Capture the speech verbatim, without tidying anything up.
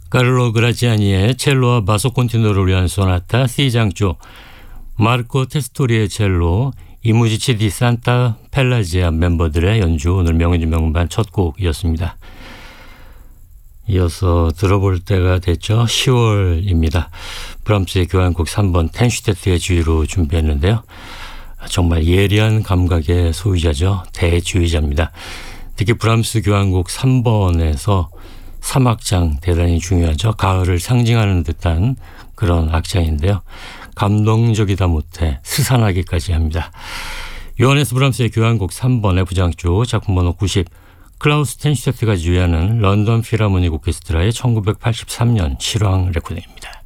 카를로 그라치아니의 첼로와 바소 콘티노를 위한 소나타 C장조, 마르코 테스토리의 첼로, 이무지치 디 산타 펠라지아 멤버들의 연주, 오늘 명연주 명반 첫 곡이었습니다. 이어서 들어볼 때가 됐죠. 시월입니다. 브람스의 교향곡 삼 번 텐슈테트의 지휘로 준비했는데요. 정말 예리한 감각의 소유자죠. 대지휘자입니다. 특히 브람스 교향곡 삼 번에서 삼 악장 대단히 중요하죠. 가을을 상징하는 듯한 그런 악장인데요. 감동적이다 못해 스산하기까지 합니다. 요하네스 브람스의 교향곡 삼 번 F장조, 작품 번호 구십, 클라우스 텐슈테트가 지휘하는 런던 필하모닉 오케스트라의 천구백팔십삼 년 실황 레코딩입니다.